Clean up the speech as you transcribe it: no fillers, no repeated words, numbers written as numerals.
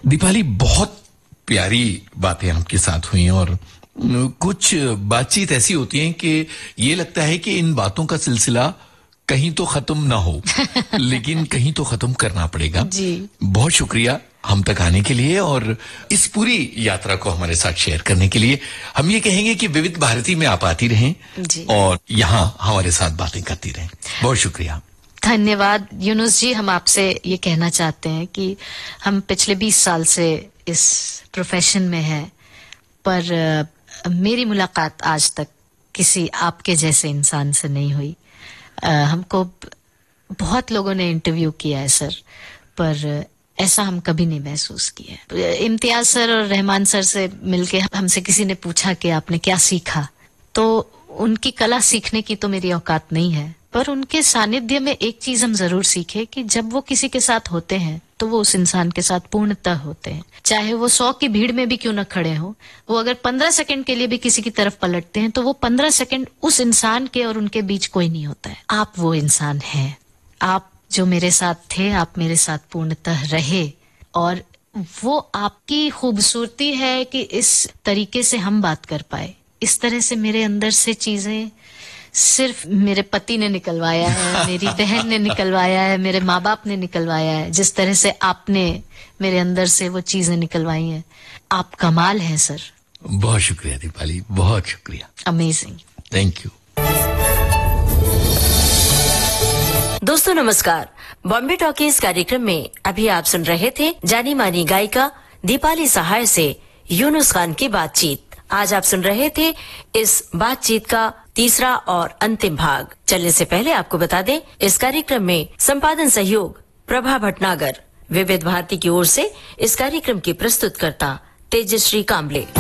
दीपाली, बहुत प्यारी बातें आपके साथ हुई और कुछ बातचीत ऐसी होती है कि ये लगता है कि इन बातों का सिलसिला कहीं तो खत्म ना हो लेकिन कहीं तो खत्म करना पड़ेगा जी। बहुत शुक्रिया हम तक आने के लिए और इस पूरी यात्रा को हमारे साथ शेयर करने के लिए। हम ये कहेंगे कि विविध भारती में आप आती रहें जी। और यहाँ हमारे साथ बातें करती रहें। बहुत शुक्रिया। धन्यवाद यूनुस जी। हम आपसे ये कहना चाहते हैं कि हम पिछले 20 साल से इस प्रोफेशन में हैं, पर मेरी मुलाकात आज तक किसी आपके जैसे इंसान से नहीं हुई। हमको बहुत लोगों ने इंटरव्यू किया है सर, पर ऐसा हम कभी नहीं महसूस किया। इम्तियाज सर और रहमान सर से मिलके हमसे किसी ने पूछा कि आपने क्या सीखा, तो उनकी कला सीखने की तो मेरी औकात नहीं है, पर उनके सानिध्य में एक चीज हम जरूर सीखे कि जब वो किसी के साथ होते हैं तो वो उस इंसान के साथ पूर्णतः होते हैं। चाहे वो 100 की भीड़ में भी क्यों न खड़े हो, वो अगर 15 सेकंड के लिए भी किसी की तरफ पलटते हैं तो वो 15 सेकंड उस इंसान के और उनके बीच कोई नहीं होता है। आप वो इंसान हैं। आप जो मेरे साथ थे, आप मेरे साथ पूर्णतः रहे, और वो आपकी खूबसूरती है कि इस तरीके से हम बात कर पाए। इस तरह से मेरे अंदर से चीजें सिर्फ मेरे पति ने निकलवाया है, मेरी बहन ने निकलवाया है, मेरे माँ बाप ने निकलवाया है। जिस तरह से आपने मेरे अंदर से वो चीजें निकलवाई हैं, आप कमाल हैं सर। बहुत शुक्रिया दीपाली, बहुत शुक्रिया। अमेजिंग। Thank you. दोस्तों नमस्कार। बॉम्बे टॉकीज कार्यक्रम में अभी आप सुन रहे थे जानी मानी गायिका दीपाली सहाय से यूनुस खान की बातचीत। आज आप सुन रहे थे इस बातचीत का तीसरा और अंतिम भाग। चलने से पहले आपको बता दें, इस कार्यक्रम में संपादन सहयोग प्रभा भटनागर। विविध भारती की ओर से इस कार्यक्रम की प्रस्तुतकर्ता तेजश्री काम्बले।